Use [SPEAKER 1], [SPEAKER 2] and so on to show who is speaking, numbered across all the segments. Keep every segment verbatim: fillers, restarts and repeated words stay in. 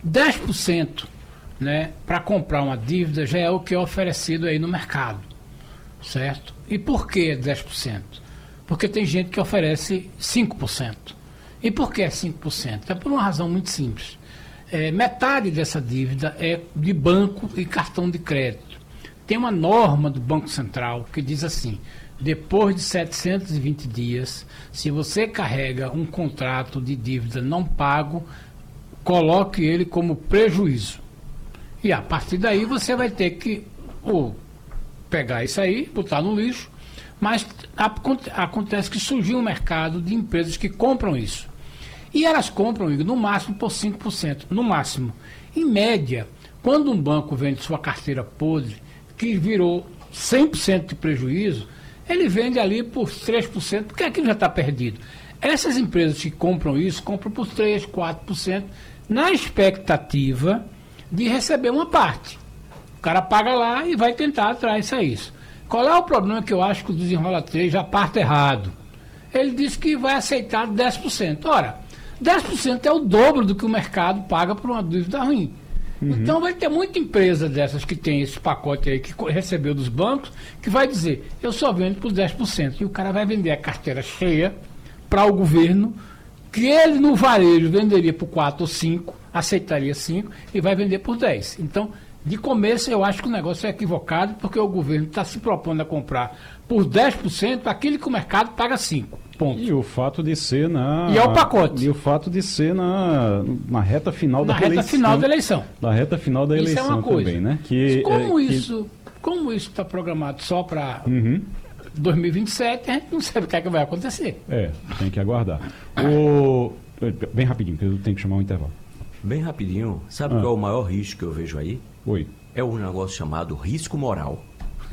[SPEAKER 1] dez por cento, né, para comprar uma dívida já é o que é oferecido aí no mercado, certo? E por que dez por cento? Porque tem gente que oferece cinco por cento. E por que cinco por cento? É por uma razão muito simples. É, metade dessa dívida é de banco e cartão de crédito. Tem uma norma do Banco Central que diz assim: depois de setecentos e vinte dias, se você carrega um contrato de dívida não pago, coloque ele como prejuízo. E a partir daí você vai ter que ou pegar isso aí, botar no lixo, mas acontece que surgiu um mercado de empresas que compram isso. E elas compram, no máximo, por cinco por cento, no máximo. Em média, quando um banco vende sua carteira podre, que virou cem por cento de prejuízo, ele vende ali por três por cento, porque aquilo já está perdido. Essas empresas que compram isso, compram por três por cento, quatro por cento, na expectativa de receber uma parte. O cara paga lá e vai tentar atrás isso. Qual é o problema que eu acho que o Desenrola três já parte errado? Ele disse que vai aceitar dez por cento. Ora, dez por cento é o dobro do que o mercado paga por uma dívida ruim. Uhum. Então vai ter muita empresa dessas que tem esse pacote aí, que recebeu dos bancos, que vai dizer, eu só vendo por dez por cento. E o cara vai vender a carteira cheia para o governo, que ele no varejo venderia por quatro ou cinco, aceitaria cinco e vai vender por dez. Então, de começo, eu acho que o negócio é equivocado, porque o governo está se propondo a comprar por dez por cento aquilo que o mercado paga cinco por cento. Ponto.
[SPEAKER 2] E o fato de ser na...
[SPEAKER 1] E é o pacote.
[SPEAKER 2] E o fato de ser na, na reta final
[SPEAKER 1] na
[SPEAKER 2] da
[SPEAKER 1] reta
[SPEAKER 2] eleição.
[SPEAKER 1] final da eleição.
[SPEAKER 2] Na reta final da
[SPEAKER 1] isso
[SPEAKER 2] eleição
[SPEAKER 1] é uma coisa.
[SPEAKER 2] também, né? Que,
[SPEAKER 1] como,
[SPEAKER 2] é,
[SPEAKER 1] isso,
[SPEAKER 2] que...
[SPEAKER 1] como isso está programado só para
[SPEAKER 2] uhum.
[SPEAKER 1] dois mil e vinte e sete, a gente não sabe o que é que vai acontecer.
[SPEAKER 2] É, tem que aguardar. O... Bem rapidinho, que eu tenho que chamar um intervalo.
[SPEAKER 3] Bem rapidinho, sabe ah. qual é o maior risco que eu vejo aí?
[SPEAKER 2] Oi.
[SPEAKER 3] É um negócio chamado risco moral.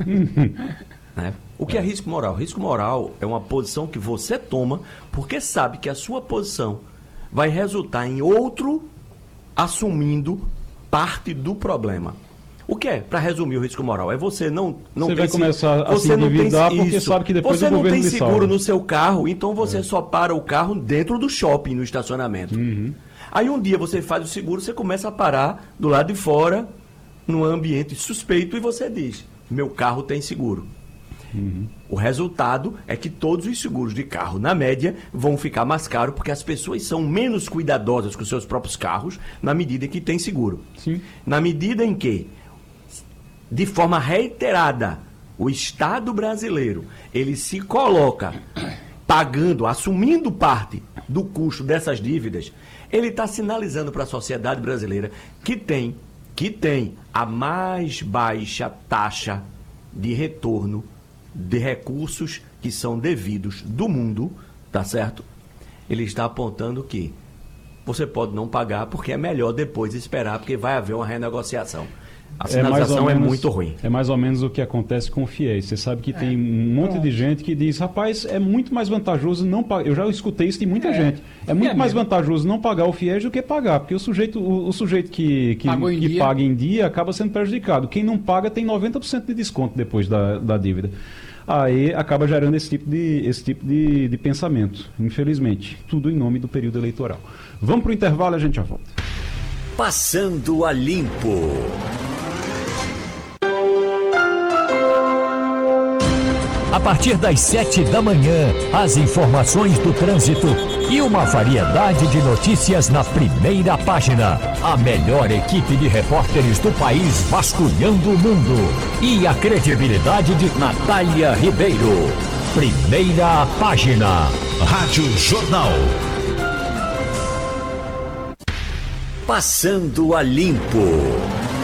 [SPEAKER 3] Né? O que é. é risco moral? Risco moral é uma posição que você toma porque sabe que a sua posição vai resultar em outro assumindo parte do problema. O que é? Para resumir o risco moral, é você não, não
[SPEAKER 2] você
[SPEAKER 3] tem...
[SPEAKER 2] Você vai começar a
[SPEAKER 3] você
[SPEAKER 2] se
[SPEAKER 3] não
[SPEAKER 2] endividar
[SPEAKER 3] tem,
[SPEAKER 2] porque
[SPEAKER 3] isso.
[SPEAKER 2] sabe que depois
[SPEAKER 3] você
[SPEAKER 2] o governo
[SPEAKER 3] não tem seguro
[SPEAKER 2] salva.
[SPEAKER 3] no seu carro, então você é. só para o carro dentro do shopping, no estacionamento.
[SPEAKER 2] Uhum.
[SPEAKER 3] Aí um dia você faz o seguro, você começa a parar do lado de fora, num ambiente suspeito, e você diz, meu carro tem seguro. Uhum. O resultado é que todos os seguros de carro, na média, vão ficar mais caros porque as pessoas são menos cuidadosas com seus próprios carros na medida em que tem seguro.
[SPEAKER 2] Sim.
[SPEAKER 3] Na medida em que, de forma reiterada, o Estado brasileiro ele se coloca pagando, assumindo parte do custo dessas dívidas, ele está sinalizando para a sociedade brasileira que tem, que tem a mais baixa taxa de retorno de recursos que são devidos do mundo, tá certo? Ele está apontando que você pode não pagar porque é melhor depois esperar, porque vai haver uma renegociação. A sinalização é, é muito ruim.
[SPEAKER 2] É mais ou menos o que acontece com o FIES. Você sabe que é. tem um monte de gente que diz, rapaz, é muito mais vantajoso não pagar. Eu já escutei isso de muita é. gente. É muito é mais mesmo. vantajoso não pagar o FIES do que pagar, porque o sujeito, o, o sujeito que, que, que paga em dia acaba sendo prejudicado. Quem não paga tem noventa por cento de desconto depois da, da dívida. Aí acaba gerando esse tipo, de, esse tipo de, de pensamento, infelizmente. Tudo em nome do período eleitoral. Vamos para o intervalo e a gente já volta.
[SPEAKER 4] Passando a Limpo. A partir das sete da manhã, as informações do trânsito e uma variedade de notícias na primeira página. A melhor equipe de repórteres do país vasculhando o mundo. E a credibilidade de Natália Ribeiro. Primeira página. Rádio Jornal. Passando a Limpo.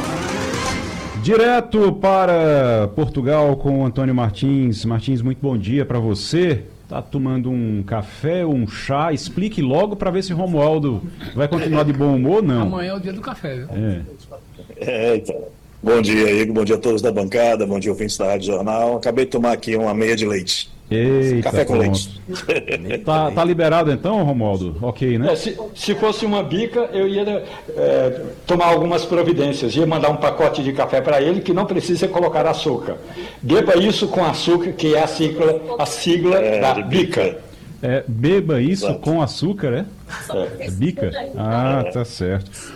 [SPEAKER 2] Direto para Portugal com o Antônio Martins. Martins, muito bom dia para você. Tá tomando um café ou um chá? Explique logo para ver se Romualdo vai continuar de bom humor ou não.
[SPEAKER 1] Amanhã é o dia do café, viu?
[SPEAKER 2] É.
[SPEAKER 5] É, então. Bom dia, Igor. Bom dia a todos da bancada. Bom dia, ouvintes da Rádio Jornal. Acabei de tomar aqui uma meia de leite.
[SPEAKER 2] Eita,
[SPEAKER 5] café com
[SPEAKER 2] pronto.
[SPEAKER 5] leite.
[SPEAKER 2] Tá, tá liberado então, Romualdo? Ok, né?
[SPEAKER 6] É, se, se fosse uma bica, eu ia é, tomar algumas providências. Ia mandar um pacote de café para ele que não precisa colocar açúcar. Beba isso com açúcar, que é a sigla, a sigla é, da bica. bica.
[SPEAKER 2] É, beba isso Exato. com açúcar, é? É bica? Ah, tá certo.